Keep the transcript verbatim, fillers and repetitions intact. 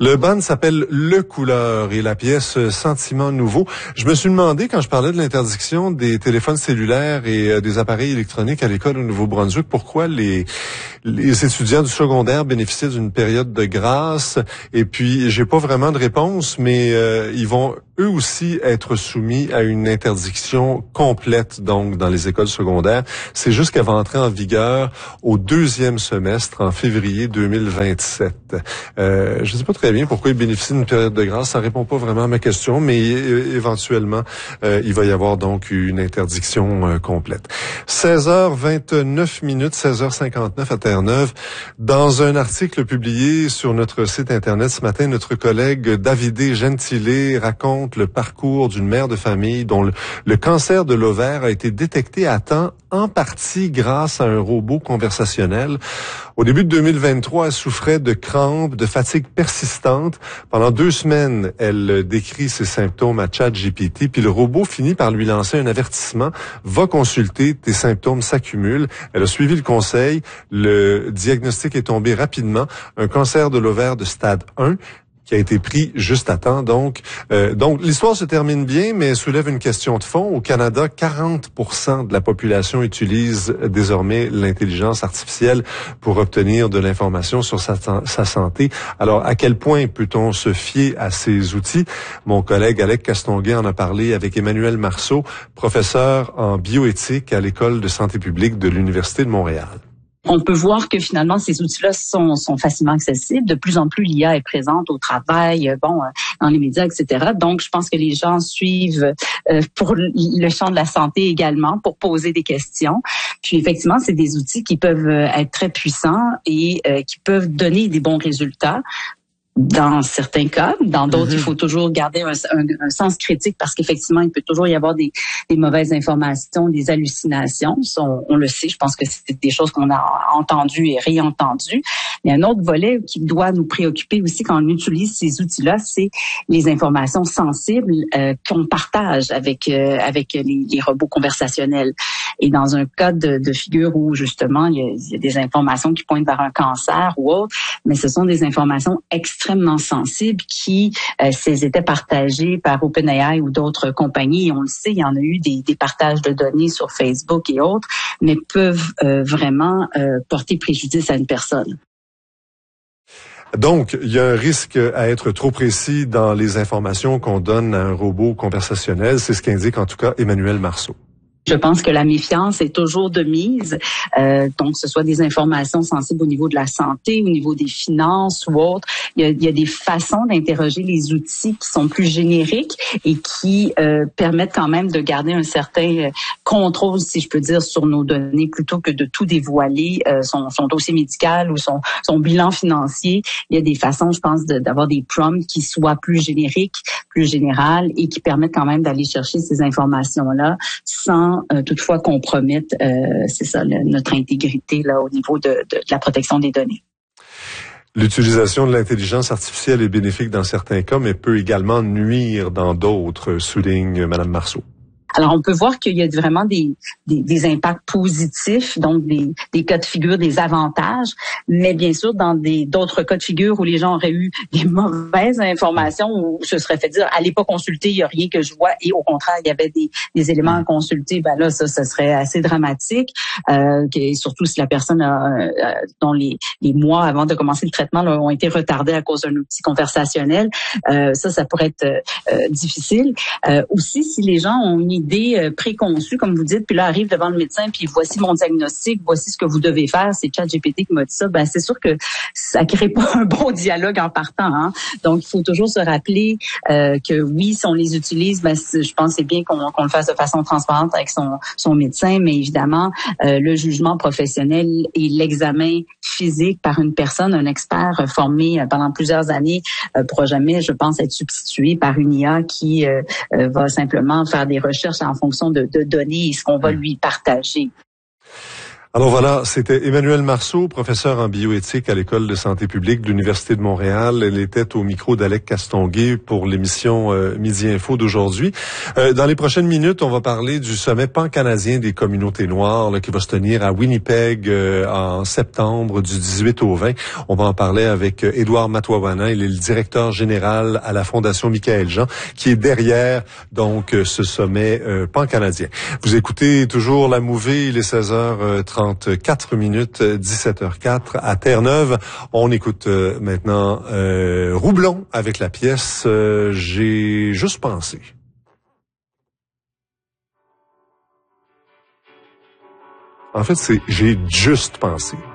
Le band s'appelle Le Couleur et la pièce Sentiment nouveau. Je me suis demandé, quand je parlais de l'interdiction des téléphones cellulaires et euh, des appareils électroniques à l'école au Nouveau-Brunswick, pourquoi les, les étudiants du secondaire bénéficiaient d'une période de grâce. Et puis, j'ai pas vraiment de réponse, mais euh, ils vont eux aussi être soumis à une interdiction complète, donc, dans les écoles secondaires. C'est juste qu'elle va entrer en vigueur au deuxième semestre, en février deux mille vingt-sept. Euh, je sais pas très bien pourquoi ils bénéficient d'une période de grâce. Ça répond pas vraiment à ma question, mais é- éventuellement, euh, il va y avoir donc une interdiction euh, complète. seize heures vingt-neuf minutes, seize heures cinquante-neuf à Terre-Neuve. Dans un article publié sur notre site Internet ce matin, notre collègue Davide Gentile raconte le parcours d'une mère de famille dont le, le cancer de l'ovaire a été détecté à temps, en partie grâce à un robot conversationnel. Au début de deux mille vingt-trois, elle souffrait de crampes, de fatigue persistante. Pendant deux semaines, elle décrit ses symptômes à ChatGPT, puis le robot finit par lui lancer un avertissement. Va consulter, tes symptômes s'accumulent. Elle a suivi le conseil. Le diagnostic est tombé rapidement. Un cancer de l'ovaire de stade un. Qui a été pris juste à temps. Donc, euh, donc l'histoire se termine bien, mais soulève une question de fond. Au Canada, quarante pour cent de la population utilise désormais l'intelligence artificielle pour obtenir de l'information sur sa, sa santé. Alors, à quel point peut-on se fier à ces outils? Mon collègue Alec Castonguay en a parlé avec Emmanuel Marceau, professeur en bioéthique à l'École de santé publique de l'Université de Montréal. On peut voir que finalement, ces outils-là sont, sont facilement accessibles. De plus en plus, l'I A est présente au travail, bon, dans les médias, et cetera. Donc, je pense que les gens suivent euh, pour le champ de la santé également, pour poser des questions. Puis, effectivement, c'est des outils qui peuvent être très puissants et euh, qui peuvent donner des bons résultats. Dans certains cas, dans d'autres, mm-hmm. il faut toujours garder un, un, un sens critique parce qu'effectivement, il peut toujours y avoir des, des mauvaises informations, des hallucinations. Ça, on, on le sait, je pense que c'est des choses qu'on a entendues et réentendues. Mais un autre volet qui doit nous préoccuper aussi quand on utilise ces outils-là, c'est les informations sensibles euh, qu'on partage avec euh, avec les, les robots conversationnels. Et dans un cas de, de figure où justement il y, a, il y a des informations qui pointent vers un cancer ou autre, mais ce sont des informations extrêmement sensibles qui, euh, si elles étaient partagées par OpenAI ou d'autres compagnies, et on le sait, il y en a eu des, des partages de données sur Facebook et autres, mais peuvent euh, vraiment euh, porter préjudice à une personne. Donc, il y a un risque à être trop précis dans les informations qu'on donne à un robot conversationnel. C'est ce qu'indique en tout cas Emmanuel Marceau. Je pense que la méfiance est toujours de mise, euh, donc que ce soit des informations sensibles au niveau de la santé, au niveau des finances ou autres. Il y a, il y a des façons d'interroger les outils qui sont plus génériques et qui euh, permettent quand même de garder un certain contrôle, si je peux dire, sur nos données, plutôt que de tout dévoiler, euh, son, son dossier médical ou son, son bilan financier. Il y a des façons, je pense, de, d'avoir des prompts qui soient plus génériques, plus générales et qui permettent quand même d'aller chercher ces informations-là sans Euh, toutefois compromettre, euh, c'est ça, le, notre intégrité là au niveau de, de, de la protection des données. L'utilisation de l'intelligence artificielle est bénéfique dans certains cas, mais peut également nuire dans d'autres, souligne Mme Marceau. Alors, on peut voir qu'il y a vraiment des, des, des impacts positifs, donc des, des cas de figure, des avantages, mais bien sûr, dans des d'autres cas de figure où les gens auraient eu des mauvaises informations, où se serait fait dire « allez pas consulter, il y a rien que je vois », et au contraire, il y avait des, des éléments à consulter, ben là, ça, ça serait assez dramatique, euh, que, surtout si la personne a, euh, dont les, les mois avant de commencer le traitement là, ont été retardés à cause d'un outil conversationnel, euh, ça, ça pourrait être euh, difficile. Euh, aussi, si les gens ont une idée préconçue, comme vous dites, puis là, arrive devant le médecin, puis voici mon diagnostic, voici ce que vous devez faire, c'est ChatGPT qui m'a dit ça, ben c'est sûr que ça crée pas un bon dialogue en partant, hein. Donc, il faut toujours se rappeler euh, que oui, si on les utilise, ben je pense que c'est bien qu'on, qu'on le fasse de façon transparente avec son, son médecin, mais évidemment, euh, le jugement professionnel et l'examen physique par une personne, un expert formé pendant plusieurs années, euh, pourra jamais, je pense, être substitué par une I A qui euh, euh, va simplement faire des recherches en fonction de, de données et ce qu'on va lui partager. Alors voilà, c'était Emmanuelle Marceau, professeure en bioéthique à l'École de santé publique de l'Université de Montréal. Elle était au micro d'Alec Castonguay pour l'émission euh, Midi Info d'aujourd'hui. Euh, dans les prochaines minutes, on va parler du sommet pan-canadien des communautés noires là, qui va se tenir à Winnipeg euh, en septembre du dix-huit au vingt. On va en parler avec euh, Édouard Matwawana. Il est le directeur général à la Fondation Michael Jean, qui est derrière donc euh, ce sommet euh, pan-canadien. Vous écoutez toujours La Mouvée, il est seize heures trente-quatre minutes, dix-sept heures quatre à Terre-Neuve. On écoute euh, maintenant euh, Roublon avec la pièce euh, J'ai juste pensé. En fait, c'est J'ai juste pensé.